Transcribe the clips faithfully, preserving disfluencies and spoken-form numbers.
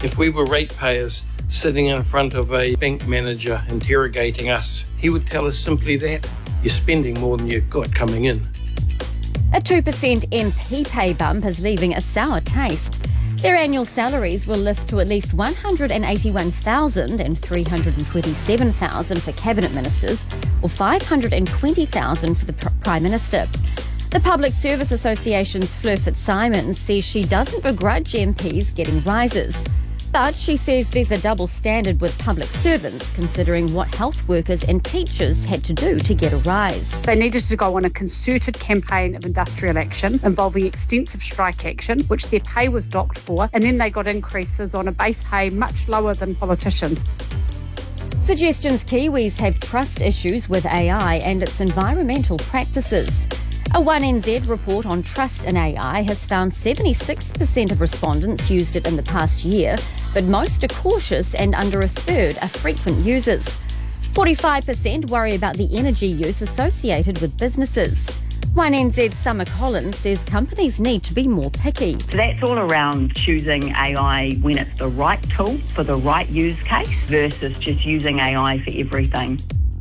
If we were ratepayers sitting in front of a bank manager interrogating us, he would tell us simply that you're spending more than you've got coming in. A two percent M P pay bump is leaving a sour taste. Their annual salaries will lift to at least one hundred eighty-one thousand dollars and three hundred twenty-seven thousand dollars for cabinet ministers, or five hundred twenty thousand dollars for the Prime Minister. The Public Service Association's Fleur Fitzsimons says she doesn't begrudge M Ps getting rises. But she says there's a double standard with public servants, considering what health workers and teachers had to do to get a rise. They needed to go on a concerted campaign of industrial action involving extensive strike action, which their pay was docked for, and then they got increases on a base pay much lower than politicians. Suggestions Kiwis have trust issues with A I and its environmental practices. A one N Z report on trust in A I has found seventy-six percent of respondents used it in the past year, but most are cautious and under a third are frequent users. forty-five percent worry about the energy use associated with businesses. one N Z's Summer Collins says companies need to be more picky. So that's all around choosing A I when it's the right tool for the right use case versus just using A I for everything.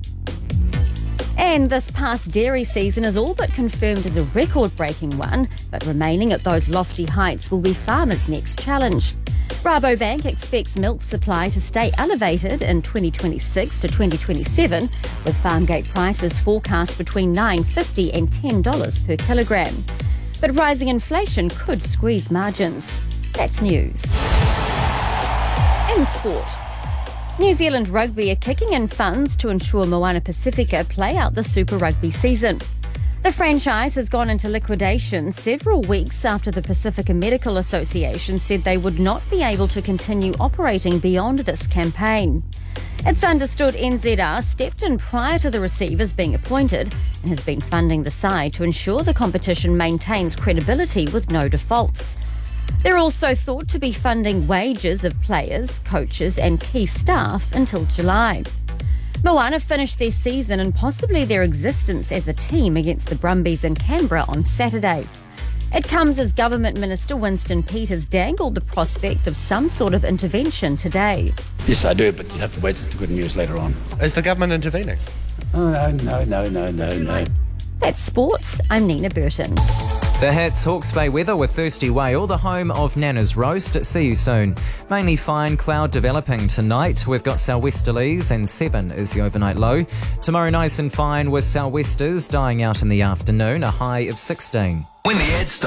And this past dairy season is all but confirmed as a record-breaking one, but remaining at those lofty heights will be farmers' next challenge. Rabobank expects milk supply to stay elevated in twenty twenty-six to twenty twenty-seven, with farmgate prices forecast between nine dollars fifty and ten dollars per kilogram. But rising inflation could squeeze margins. That's news. In sport. New Zealand Rugby are kicking in funds to ensure Moana Pacifica play out the Super Rugby season. The franchise has gone into liquidation several weeks after the Pacifica Medical Association said they would not be able to continue operating beyond this campaign. It's understood N Z R stepped in prior to the receivers being appointed and has been funding the side to ensure the competition maintains credibility with no defaults. They're also thought to be funding wages of players, coaches and key staff until July. Moana finished their season and possibly their existence as a team against the Brumbies in Canberra on Saturday. It comes as Government Minister Winston Peters dangled the prospect of some sort of intervention today. Yes, I do, but you have to wait for good news later on. Is the government intervening? Oh, no, no, no, no, no, no. That's sport. I'm Nina Burton. The Hits, Hawke's Bay weather with Thirsty Whale, the home of Nana's Roast. See you soon. Mainly fine, cloud developing tonight. We've got sou'westerlies and seven is the overnight low. Tomorrow nice and fine with sou'westers dying out in the afternoon, a high of sixteen. When the ads stop.